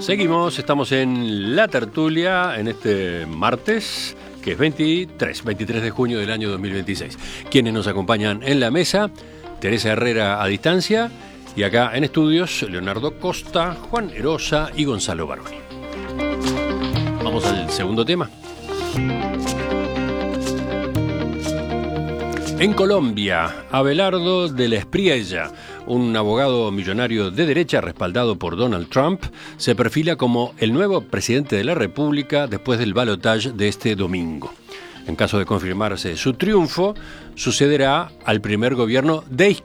Seguimos, estamos en La Tertulia en este martes, que es 23 de junio del año 2026. Quienes nos acompañan en la mesa, Teresa Herrera a distancia, y acá en estudios, Leonardo Costa, Juan Erosa y Gonzalo Baroni. Vamos al segundo tema. En Colombia, Abelardo de la Espriella, un abogado millonario de derecha respaldado por Donald Trump, se perfila como el nuevo presidente de la República después del balotaje de este domingo. En caso de confirmarse su triunfo, sucederá al primer gobierno de izquierda